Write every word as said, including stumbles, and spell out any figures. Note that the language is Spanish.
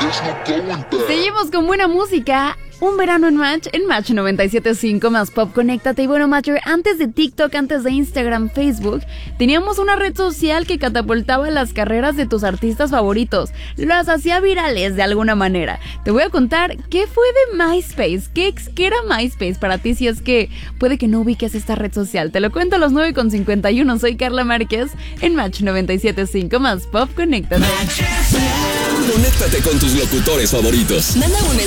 Seguimos con buena música. Un verano en Match, en Match noventa y siete punto cinco más Pop, conéctate. Y bueno, Matcher, antes de TikTok, antes de Instagram, Facebook, teníamos una red social que catapultaba las carreras de tus artistas favoritos. Las hacía virales de alguna manera. Te voy a contar qué fue de MySpace. ¿Qué, qué era MySpace para ti si es que puede que no ubiques esta red social? Te lo cuento a las nueve con cincuenta y uno. Soy Carla Márquez en Match noventa y siete punto cinco más Pop, conéctate. Conéctate con tus locutores favoritos. Manda un